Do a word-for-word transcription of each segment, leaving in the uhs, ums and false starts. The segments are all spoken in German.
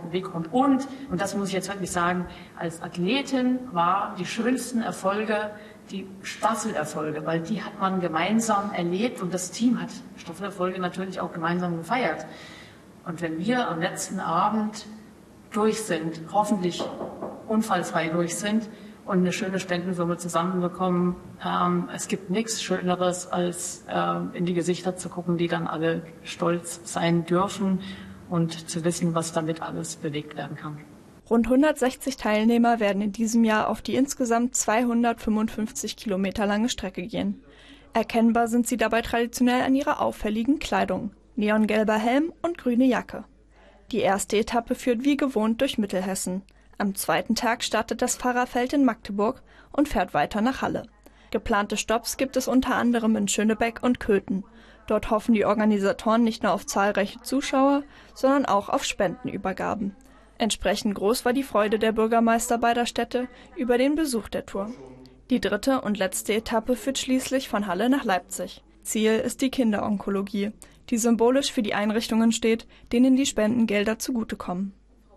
Beweggrund. Und, und das muss ich jetzt wirklich sagen, als Athletin waren die schönsten Erfolge die Staffelerfolge, weil die hat man gemeinsam erlebt und das Team hat Staffelerfolge natürlich auch gemeinsam gefeiert. Und wenn wir am letzten Abend durch sind, hoffentlich unfallfrei durch sind und eine schöne Spendensumme zusammenbekommen, ähm, es gibt nichts Schöneres, als ähm, in die Gesichter zu gucken, die dann alle stolz sein dürfen und zu wissen, was damit alles bewegt werden kann. Rund hundertsechzig Teilnehmer werden in diesem Jahr auf die insgesamt zweihundertfünfundfünfzig Kilometer lange Strecke gehen. Erkennbar sind sie dabei traditionell an ihrer auffälligen Kleidung, neongelber Helm und grüne Jacke. Die erste Etappe führt wie gewohnt durch Mittelhessen. Am zweiten Tag startet das Fahrerfeld in Magdeburg und fährt weiter nach Halle. Geplante Stopps gibt es unter anderem in Schönebeck und Köthen. Dort hoffen die Organisatoren nicht nur auf zahlreiche Zuschauer, sondern auch auf Spendenübergaben. Entsprechend groß war die Freude der Bürgermeister beider Städte über den Besuch der Tour. Die dritte und letzte Etappe führt schließlich von Halle nach Leipzig. Ziel ist die Kinderonkologie, die symbolisch für die Einrichtungen steht, denen die Spendengelder zugutekommen.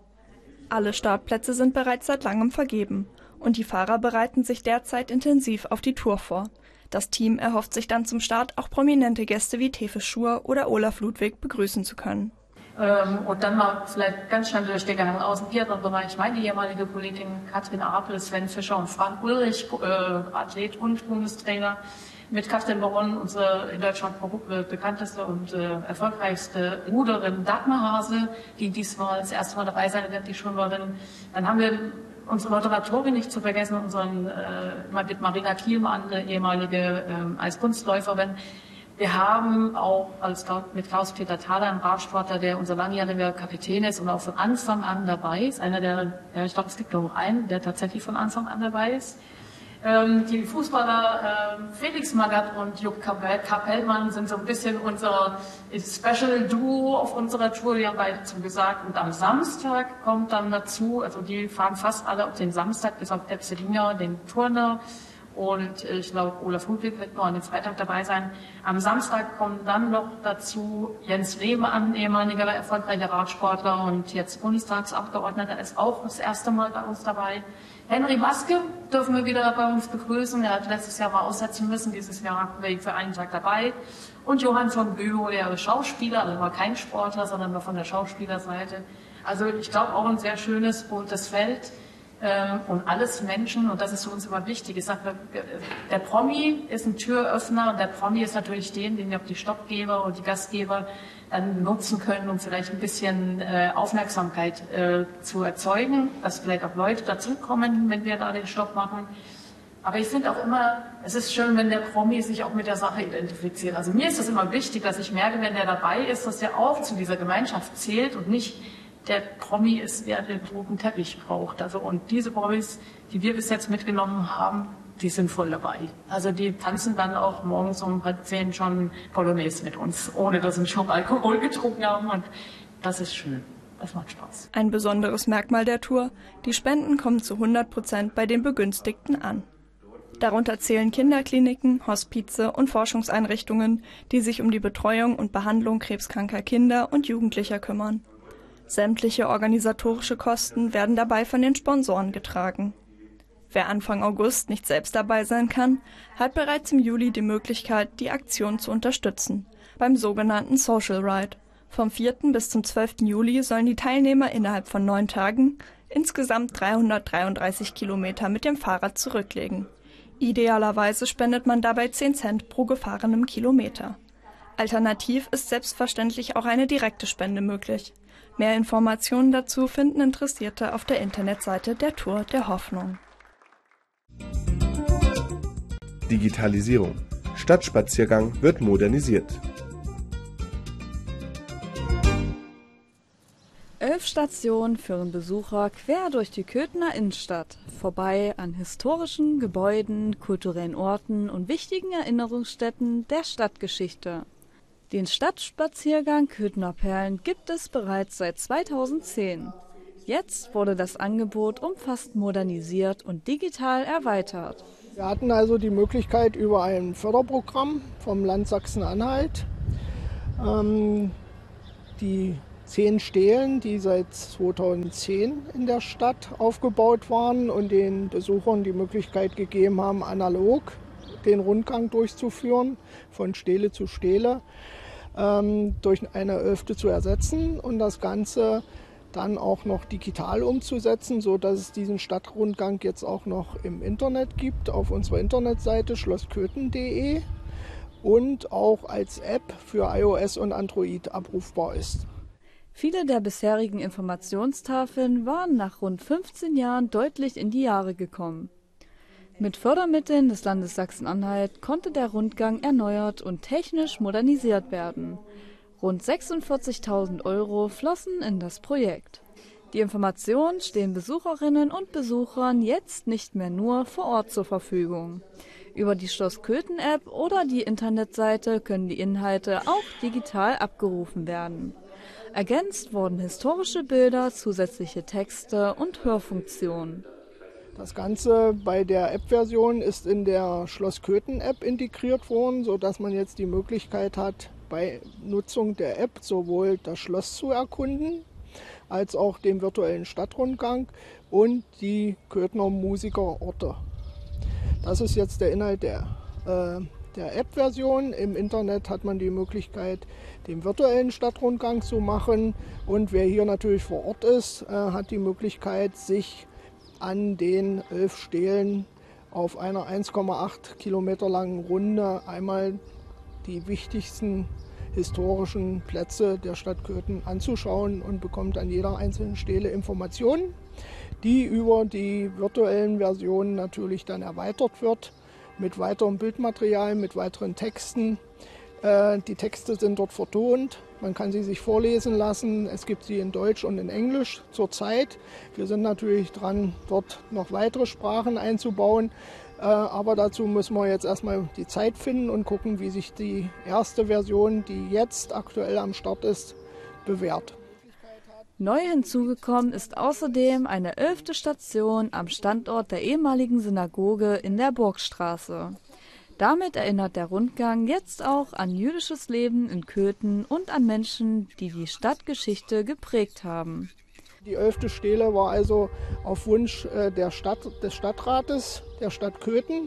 Alle Startplätze sind bereits seit langem vergeben und die Fahrer bereiten sich derzeit intensiv auf die Tour vor. Das Team erhofft sich dann zum Start auch prominente Gäste wie Tefe Schur oder Olaf Ludwig begrüßen zu können. Ähm, und dann mal vielleicht ganz schnell durch den Gang aus dem vierten Bereich meine ehemalige Kollegin Katrin Apel, Sven Fischer und Frank Ulrich, äh, Athlet und Bundestrainer, mit Katrin Baron, unsere in Deutschland bekannteste und äh, erfolgreichste Ruderin Dagmar Hase, die diesmal das erste Mal dabei sein wird, die Schwimmerin. Dann haben wir unsere Moderatorin nicht zu vergessen, unseren äh, mit Marina Kielmann, eine ehemalige äh, als Kunstläuferin. Wir haben auch als, mit Klaus-Peter Thaler einen Radsportler, der unser langjähriger Kapitän ist und auch von Anfang an dabei ist. Einer der, ja, ich glaube, es gibt noch einen, der tatsächlich von Anfang an dabei ist. Ähm, die Fußballer äh, Felix Magath und Jupp Kapellmann sind so ein bisschen unser Special Duo auf unserer Tour, die haben beide zugesagt. Und am Samstag kommt dann dazu, also die fahren fast alle auf den Samstag, bis auf Epselinger, den Turner. Und ich glaube, Olaf Ludwig wird nur an dem Freitag dabei sein. Am Samstag kommt dann noch dazu Jens Lehmann, ehemaliger erfolgreicher Radsportler und jetzt Bundestagsabgeordneter, ist auch das erste Mal bei uns dabei. Henry Maske dürfen wir wieder bei uns begrüßen. Er hat letztes Jahr mal aussetzen müssen. Dieses Jahr war er für einen Tag dabei. Und Johann von Bülow, der ist Schauspieler, also war kein Sportler, sondern nur von der Schauspielerseite. Also ich glaube auch ein sehr schönes, buntes Feld. Und alles Menschen, und das ist für uns immer wichtig. Ich sage, der Promi ist ein Türöffner und der Promi ist natürlich den, den wir auch die Stoppgeber und die Gastgeber dann nutzen können, um vielleicht ein bisschen äh, Aufmerksamkeit äh, zu erzeugen, dass vielleicht auch Leute dazukommen, wenn wir da den Stopp machen. Aber ich finde auch immer, es ist schön, wenn der Promi sich auch mit der Sache identifiziert. Also mir ist es immer wichtig, dass ich merke, wenn der dabei ist, dass der auch zu dieser Gemeinschaft zählt und nicht der Promi ist, der den roten Teppich braucht. Also, und diese Promis, die wir bis jetzt mitgenommen haben, die sind voll dabei. Also die tanzen dann auch morgens um halb zehn schon Polonaise mit uns, ohne dass sie schon Alkohol getrunken haben. Und das ist schön. Das macht Spaß. Ein besonderes Merkmal der Tour: Die Spenden kommen zu hundert Prozent bei den Begünstigten an. Darunter zählen Kinderkliniken, Hospize und Forschungseinrichtungen, die sich um die Betreuung und Behandlung krebskranker Kinder und Jugendlicher kümmern. Sämtliche organisatorische Kosten werden dabei von den Sponsoren getragen. Wer Anfang August nicht selbst dabei sein kann, hat bereits im Juli die Möglichkeit, die Aktion zu unterstützen, beim sogenannten Social Ride. Vom vierten bis zum zwölften Juli sollen die Teilnehmer innerhalb von neun Tagen insgesamt dreihundertdreiunddreißig Kilometer mit dem Fahrrad zurücklegen. Idealerweise spendet man dabei zehn Cent pro gefahrenem Kilometer. Alternativ ist selbstverständlich auch eine direkte Spende möglich. Mehr Informationen dazu finden Interessierte auf der Internetseite der Tour der Hoffnung. Digitalisierung. Stadtspaziergang wird modernisiert. Elf Stationen führen Besucher quer durch die Köthener Innenstadt, vorbei an historischen Gebäuden, kulturellen Orten und wichtigen Erinnerungsstätten der Stadtgeschichte. Den Stadtspaziergang Köthener Perlen gibt es bereits seit zweitausendzehn. Jetzt wurde das Angebot umfassend modernisiert und digital erweitert. Wir hatten also die Möglichkeit, über ein Förderprogramm vom Land Sachsen-Anhalt ähm, die zehn Stelen, die seit zweitausendzehn in der Stadt aufgebaut waren und den Besuchern die Möglichkeit gegeben haben, analog den Rundgang durchzuführen, von Stele zu Stele, ähm, durch eine Elfte zu ersetzen und das Ganze dann auch noch digital umzusetzen, sodass es diesen Stadtrundgang jetzt auch noch im Internet gibt, auf unserer Internetseite schloss köthen punkt de und auch als App für iOS und Android abrufbar ist. Viele der bisherigen Informationstafeln waren nach rund fünfzehn Jahren deutlich in die Jahre gekommen. Mit Fördermitteln des Landes Sachsen-Anhalt konnte der Rundgang erneuert und technisch modernisiert werden. Rund sechsundvierzigtausend Euro flossen in das Projekt. Die Informationen stehen Besucherinnen und Besuchern jetzt nicht mehr nur vor Ort zur Verfügung. Über die Schloss Köthen-App oder die Internetseite können die Inhalte auch digital abgerufen werden. Ergänzt wurden historische Bilder, zusätzliche Texte und Hörfunktionen. Das Ganze bei der App-Version ist in der Schloss Köthen-App integriert worden, sodass man jetzt die Möglichkeit hat, bei Nutzung der App sowohl das Schloss zu erkunden, als auch den virtuellen Stadtrundgang und die Köthener Musikerorte. Das ist jetzt der Inhalt der, äh, der App-Version. Im Internet hat man die Möglichkeit, den virtuellen Stadtrundgang zu machen. Und wer hier natürlich vor Ort ist, äh, hat die Möglichkeit, sich an den elf Stelen auf einer eins Komma acht Kilometer langen Runde einmal die wichtigsten historischen Plätze der Stadt Köthen anzuschauen und bekommt an jeder einzelnen Stele Informationen, die über die virtuellen Versionen natürlich dann erweitert wird mit weiterem Bildmaterial, mit weiteren Texten. Äh, die Texte sind dort vertont, man kann sie sich vorlesen lassen. Es gibt sie in Deutsch und in Englisch zurzeit. Wir sind natürlich dran, dort noch weitere Sprachen einzubauen. Äh, aber dazu müssen wir jetzt erstmal die Zeit finden und gucken, wie sich die erste Version, die jetzt aktuell am Start ist, bewährt. Neu hinzugekommen ist außerdem eine elfte Station am Standort der ehemaligen Synagoge in der Burgstraße. Damit erinnert der Rundgang jetzt auch an jüdisches Leben in Köthen und an Menschen, die die Stadtgeschichte geprägt haben. Die elfte Stele war also auf Wunsch äh, der Stadt, des Stadtrates der Stadt Köthen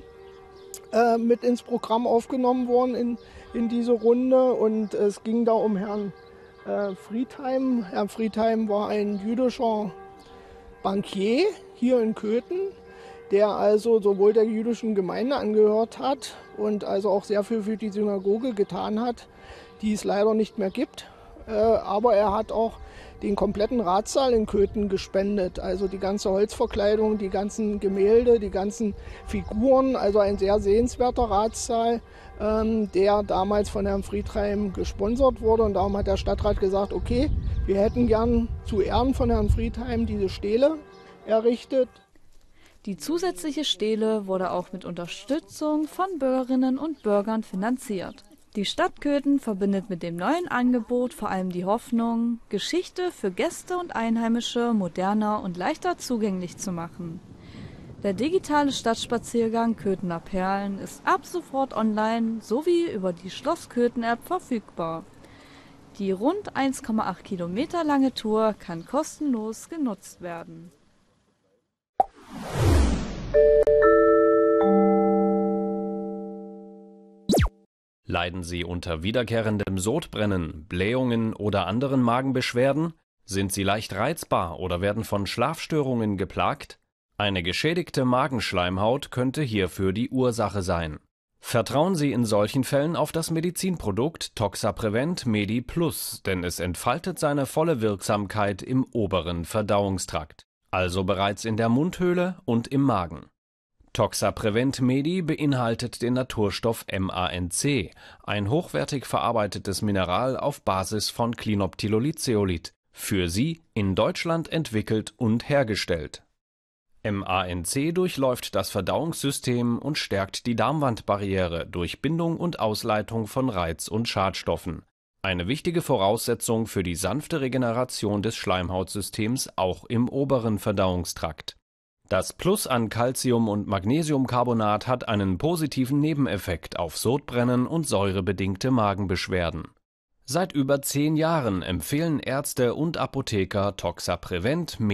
äh, mit ins Programm aufgenommen worden in, in diese Runde. Und es ging da um Herrn äh, Friedheim. Herr Friedheim war ein jüdischer Bankier hier in Köthen, der also sowohl der jüdischen Gemeinde angehört hat und also auch sehr viel für die Synagoge getan hat, die es leider nicht mehr gibt. Äh, aber er hat auch den kompletten Ratssaal in Köthen gespendet, also die ganze Holzverkleidung, die ganzen Gemälde, die ganzen Figuren, also ein sehr sehenswerter Ratssaal, ähm, der damals von Herrn Friedheim gesponsert wurde. Und darum hat der Stadtrat gesagt, okay, wir hätten gern zu Ehren von Herrn Friedheim diese Stele errichtet. Die zusätzliche Stele wurde auch mit Unterstützung von Bürgerinnen und Bürgern finanziert. Die Stadt Köthen verbindet mit dem neuen Angebot vor allem die Hoffnung, Geschichte für Gäste und Einheimische moderner und leichter zugänglich zu machen. Der digitale Stadtspaziergang Köthener Perlen ist ab sofort online sowie über die Schloss Köthen-App verfügbar. Die rund eins Komma acht Kilometer lange Tour kann kostenlos genutzt werden. Leiden Sie unter wiederkehrendem Sodbrennen, Blähungen oder anderen Magenbeschwerden? Sind Sie leicht reizbar oder werden von Schlafstörungen geplagt? Eine geschädigte Magenschleimhaut könnte hierfür die Ursache sein. Vertrauen Sie in solchen Fällen auf das Medizinprodukt Toxaprevent Medi Plus, denn es entfaltet seine volle Wirksamkeit im oberen Verdauungstrakt, also bereits in der Mundhöhle und im Magen. Toxaprevent Medi beinhaltet den Naturstoff M A N C, ein hochwertig verarbeitetes Mineral auf Basis von Clinoptilolitzeolit, für Sie in Deutschland entwickelt und hergestellt. M A N C durchläuft das Verdauungssystem und stärkt die Darmwandbarriere durch Bindung und Ausleitung von Reiz- und Schadstoffen. Eine wichtige Voraussetzung für die sanfte Regeneration des Schleimhautsystems auch im oberen Verdauungstrakt. Das Plus an Calcium- und Magnesiumcarbonat hat einen positiven Nebeneffekt auf Sodbrennen und säurebedingte Magenbeschwerden. Seit über zehn Jahren empfehlen Ärzte und Apotheker Toxaprevent